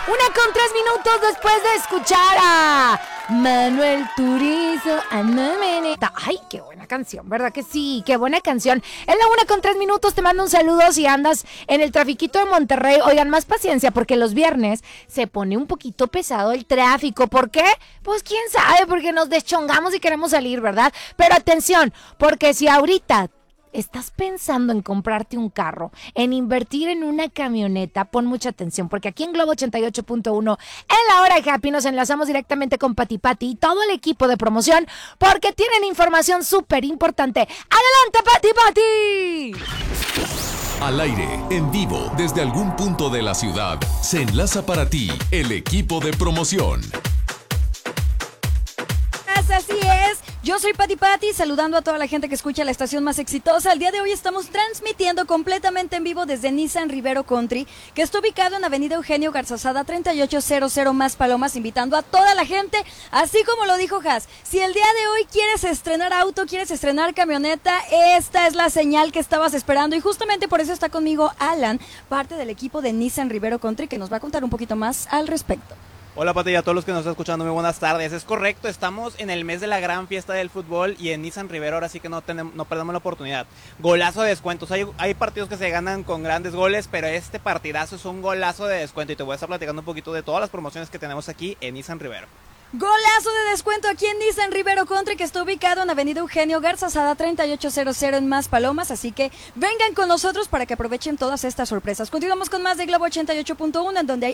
1:03 después de escuchar a Manuel Turizo. Ay, qué buena canción, ¿verdad que sí? Qué buena canción. En la 1:03 te mando un saludo si andas en el trafiquito de Monterrey. Oigan, más paciencia porque los viernes se pone un poquito pesado el tráfico. ¿Por qué? Pues quién sabe, porque nos deschongamos y queremos salir, ¿verdad? Pero atención, porque si ahorita estás pensando en comprarte un carro, en invertir en una camioneta, pon mucha atención, porque aquí en Globo 88.1, en la hora de Happy, nos enlazamos directamente con Pati y todo el equipo de promoción, porque tienen información súper importante. ¡Adelante, Pati! Al aire, en vivo, desde algún punto de la ciudad, se enlaza para ti el equipo de promoción. Así es, yo soy Pati, saludando a toda la gente que escucha la estación más exitosa. El día de hoy estamos transmitiendo completamente en vivo desde Nissan Rivero Country, que está ubicado en Avenida Eugenio Garzazada 3800 Más Palomas, invitando a toda la gente, así como lo dijo Has. Si el día de hoy quieres estrenar auto, quieres estrenar camioneta, esta es la señal que estabas esperando, y justamente por eso está conmigo Alan, parte del equipo de Nissan Rivero Country, que nos va a contar un poquito más al respecto. Hola Pati, y a todos los que nos están escuchando, muy buenas tardes. Es correcto, estamos en el mes de la gran fiesta del fútbol y en Nissan Rivero ahora sí que no perdemos la oportunidad. Golazo de descuentos, hay partidos que se ganan con grandes goles, pero este partidazo es un golazo de descuento y te voy a estar platicando un poquito de todas las promociones que tenemos aquí en Nissan Rivero. Golazo de descuento aquí en Nissan Rivero Country, que está ubicado en Avenida Eugenio Garzazada 3800 en Más Palomas, así que vengan con nosotros para que aprovechen todas estas sorpresas. Continuamos con más de Globo 88.1, en donde hay